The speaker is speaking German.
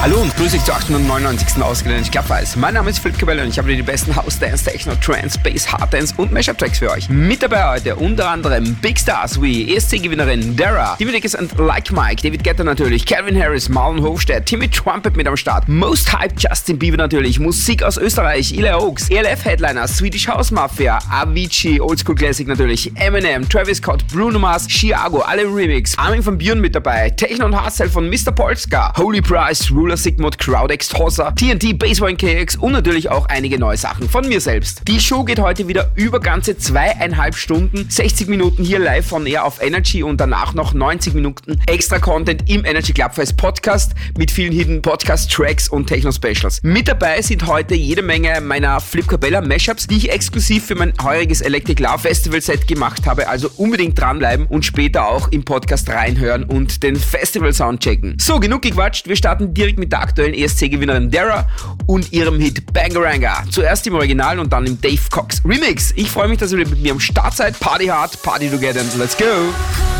Hallo und grüße dich zur 899. Ausgabe des Clubhouse. Mein Name ist Philipp Cabello und ich habe dir die besten House Dance, Techno, Trance, Bass, Hard Dance und Mashup Tracks für euch. Mit dabei heute unter anderem Big Stars wie ESC-Gewinnerin Dara, Dimitri and Like Mike, David Guetta natürlich, Calvin Harris, Marlon Hofstedt, Timmy Trumpet mit am Start, Most Hyped Justin Bieber natürlich, Musik aus Österreich, Ila Oaks, ELF-Headliner, Swedish House Mafia, Avicii, Oldschool Classic natürlich, Eminem, Travis Scott, Bruno Mars, Chiago, alle Remix, Armin van Buuren mit dabei, Techno und Hardstyle von Mr. Polska, Holy Price, Ruler Sigmund, Crowdex, Tossa, TNT, Bassboy KX und natürlich auch einige neue Sachen von mir selbst. Die Show geht heute wieder über ganze 2,5 Stunden, 60 Minuten hier live von Air auf Energy und danach noch 90 Minuten extra Content im Energy Clubhouse Podcast mit vielen Hidden Podcast Tracks und Techno Specials. Mit dabei sind heute jede Menge meiner Flip Cabella Mashups, die ich exklusiv für mein heuriges Electric Love Festival Set gemacht habe, also unbedingt dranbleiben und später auch im Podcast reinhören und den Festival Sound checken. So, genug gequatscht, wir starten direkt mit der aktuellen ESC-Gewinnerin Dara und ihrem Hit Bangaranga. Zuerst im Original und dann im Dave Cox Remix. Ich freue mich, dass ihr mit mir am Start seid. Party hard, party together and let's go!